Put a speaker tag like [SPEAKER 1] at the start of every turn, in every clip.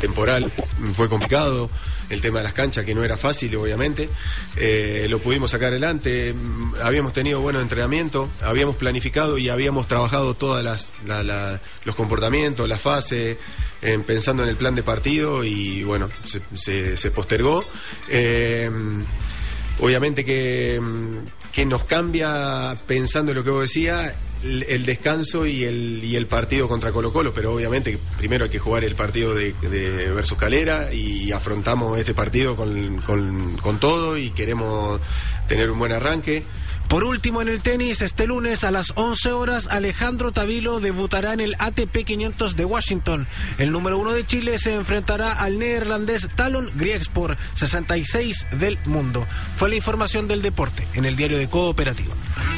[SPEAKER 1] temporal fue complicado, el tema de las canchas que no era fácil obviamente, lo pudimos sacar adelante, habíamos tenido buenos entrenamientos, habíamos planificado y habíamos trabajado todas los comportamientos, las fases, pensando en el plan de partido y bueno, se postergó. Obviamente que nos cambia, pensando en lo que vos decías, el descanso y el partido contra Colo-Colo, pero obviamente primero hay que jugar el partido de versus Calera y afrontamos este partido con todo y queremos tener un buen arranque.
[SPEAKER 2] Por último, en el tenis, este lunes a las 11 horas, Alejandro Tavilo debutará en el ATP 500 de Washington. El número 1 de Chile se enfrentará al neerlandés Talon Griekspor, 66 del mundo. Fue la información del deporte en el diario de Cooperativa.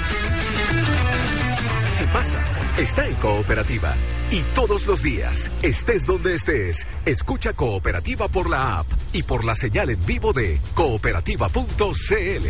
[SPEAKER 3] Se pasa, está en Cooperativa. Y todos los días, estés donde estés, escucha Cooperativa por la app y por la señal en vivo de cooperativa.cl.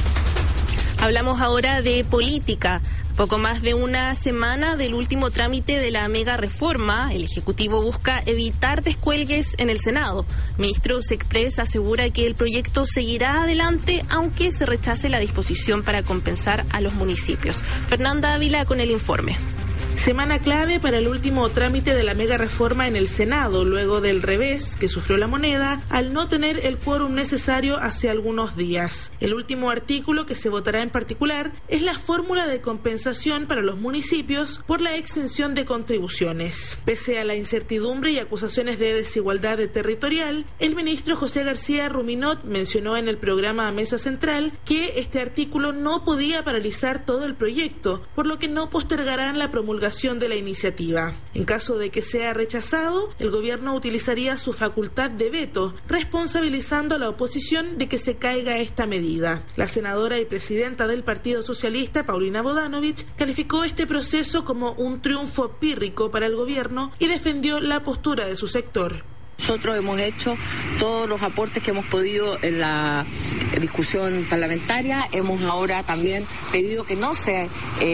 [SPEAKER 4] Hablamos ahora de política. Poco más de una semana del último trámite de la mega reforma, el Ejecutivo busca evitar descuelgues en el Senado. Ministro Sexpress asegura que el proyecto seguirá adelante, aunque se rechace la disposición para compensar a los municipios. Fernanda Ávila con el informe.
[SPEAKER 5] Semana clave para el último trámite de la mega reforma en el Senado, luego del revés que sufrió la moneda al no tener el quórum necesario hace algunos días. El último artículo que se votará en particular es la fórmula de compensación para los municipios por la exención de contribuciones. Pese a la incertidumbre y acusaciones de desigualdad territorial, el ministro José García Ruminot mencionó en el programa Mesa Central que este artículo no podía paralizar todo el proyecto, por lo que no postergarán la promulgación de la iniciativa. En caso de que sea rechazado, el gobierno utilizaría su facultad de veto, responsabilizando a la oposición de que se caiga esta medida. La senadora y presidenta del Partido Socialista, Paulina Bodanovich, calificó este proceso como un triunfo pírrico para el gobierno y defendió la postura de su sector.
[SPEAKER 6] Nosotros hemos hecho todos los aportes que hemos podido en la discusión parlamentaria. Hemos ahora también pedido que no se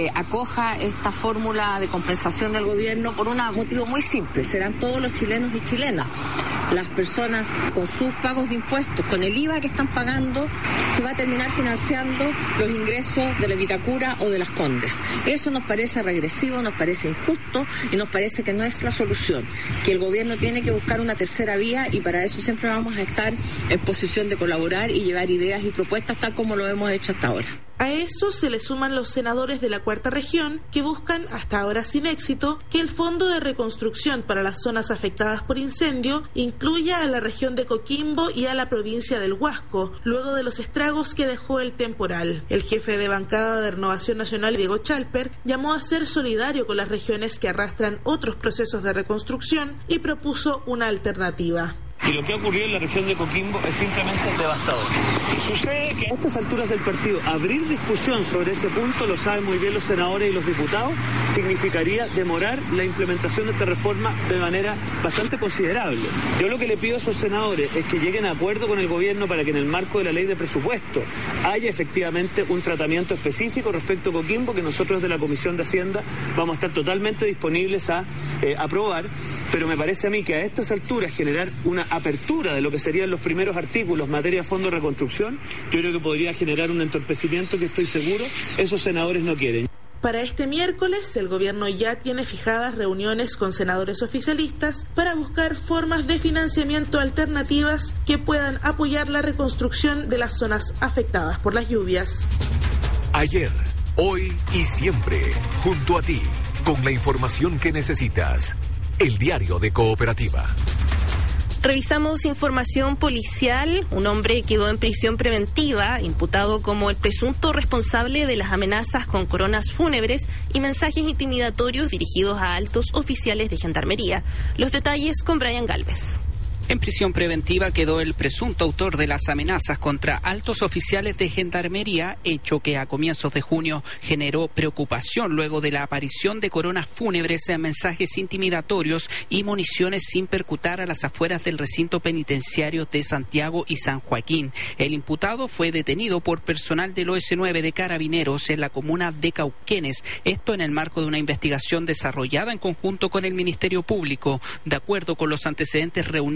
[SPEAKER 6] acoja esta fórmula de compensación del gobierno por un motivo muy simple. Serán todos los chilenos y chilenas. Las personas con sus pagos de impuestos, con el IVA que están pagando, se va a terminar financiando los ingresos de la Vitacura o de las Condes. Eso nos parece regresivo, nos parece injusto y nos parece que no es la solución. Que el gobierno tiene que buscar una tercera vía y para eso siempre vamos a estar en posición de colaborar y llevar ideas y propuestas tal como lo hemos hecho hasta ahora.
[SPEAKER 5] A eso se le suman los senadores de la Cuarta Región que buscan, hasta ahora sin éxito, que el Fondo de Reconstrucción para las zonas afectadas por incendio incluya a la región de Coquimbo y a la provincia del Huasco, luego de los estragos que dejó el temporal. El jefe de bancada de Renovación Nacional, Diego Chalper, llamó a ser solidario con las regiones que arrastran otros procesos de reconstrucción y propuso una alternativa.
[SPEAKER 7] Y lo que ha ocurrido en la región de Coquimbo es simplemente devastador. Sucede que a estas alturas del partido, abrir discusión sobre ese punto, lo saben muy bien los senadores y los diputados, significaría demorar la implementación de esta reforma de manera bastante considerable. Yo lo que le pido a esos senadores es que lleguen a acuerdo con el gobierno para que en el marco de la ley de presupuesto haya efectivamente un tratamiento específico respecto a Coquimbo, que nosotros de la Comisión de Hacienda vamos a estar totalmente disponibles a aprobar, pero me parece a mí que a estas alturas generar una apertura de lo que serían los primeros artículos en materia de fondo de reconstrucción, yo creo que podría generar un entorpecimiento que estoy seguro esos senadores no quieren.
[SPEAKER 5] Para este miércoles, el gobierno ya tiene fijadas reuniones con senadores oficialistas para buscar formas de financiamiento alternativas que puedan apoyar la reconstrucción de las zonas afectadas por las lluvias.
[SPEAKER 3] Ayer, hoy y siempre, junto a ti, con la información que necesitas. El diario de Cooperativa.
[SPEAKER 4] Revisamos información policial. Un hombre quedó en prisión preventiva, imputado como el presunto responsable de las amenazas con coronas fúnebres y mensajes intimidatorios dirigidos a altos oficiales de Gendarmería. Los detalles con Brian Galvez.
[SPEAKER 8] En prisión preventiva quedó el presunto autor de las amenazas contra altos oficiales de Gendarmería, hecho que a comienzos de junio generó preocupación luego de la aparición de coronas fúnebres, mensajes intimidatorios y municiones sin percutar a las afueras del recinto penitenciario de Santiago y San Joaquín. El imputado fue detenido por personal del OS9 de Carabineros en la comuna de Cauquenes, esto en el marco de una investigación desarrollada en conjunto con el Ministerio Público. De acuerdo con los antecedentes reunidos